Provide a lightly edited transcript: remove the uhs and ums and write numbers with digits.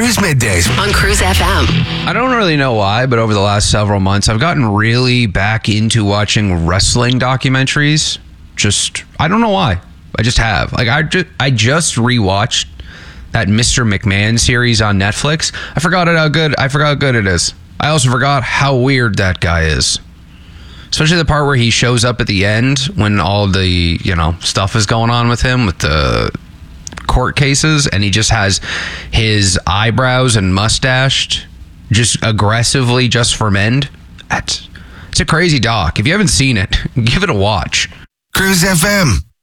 Cruise Middays on Cruise FM. I don't really know why, but over the last several months, I've gotten really back into watching wrestling documentaries. I don't know why. I just have. Like, I just rewatched that Mr. McMahon series on Netflix. I forgot how good it is. I also forgot how weird that guy is. Especially the part where he shows up at the end when all the, stuff is going on with him with the court cases, and he just has his eyebrows and mustached just aggressively just for men. It's a crazy doc. If you haven't seen it, give it a watch. Cruise FM.